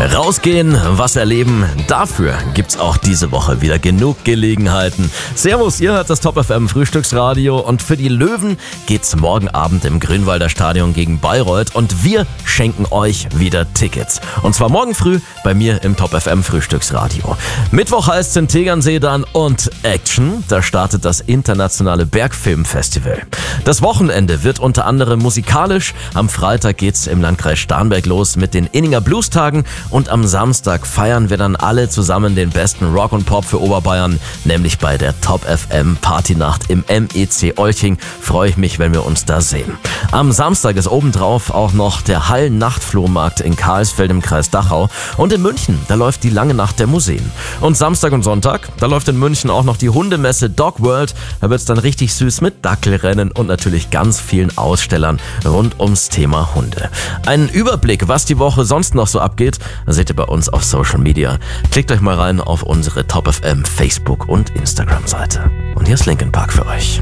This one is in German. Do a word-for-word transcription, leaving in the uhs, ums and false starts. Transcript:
Rausgehen, was erleben, dafür gibt's auch diese Woche wieder genug Gelegenheiten. Servus, ihr hört das Top F M Frühstücksradio und für die Löwen geht's morgen Abend im Grünwalder Stadion gegen Bayreuth und wir schenken euch wieder Tickets. Und zwar morgen früh bei mir im Top F M Frühstücksradio. Mittwoch heißt's in Tegernsee dann und Action, da startet das internationale Bergfilmfestival. Das Wochenende wird unter anderem musikalisch. Am Freitag geht's im Landkreis Starnberg los mit den Inninger Bluestagen. Und am Samstag feiern wir dann alle zusammen den besten Rock und Pop für Oberbayern, nämlich bei der Top F M Partynacht im M E C Olching. Freue ich mich, wenn wir uns da sehen. Am Samstag ist obendrauf auch noch der Hallen-Nachtflohmarkt in Karlsfeld im Kreis Dachau. Und in München, da läuft die lange Nacht der Museen. Und Samstag und Sonntag, da läuft in München auch noch die Hundemesse Dog World. Da wird's dann richtig süß mit Dackelrennen und natürlich ganz vielen Ausstellern rund ums Thema Hunde. Einen Überblick, was die Woche sonst noch so abgeht, seht ihr bei uns auf Social Media. Klickt euch mal rein auf unsere Top F M Facebook- und Instagram-Seite. Und hier ist Linkin Park für euch.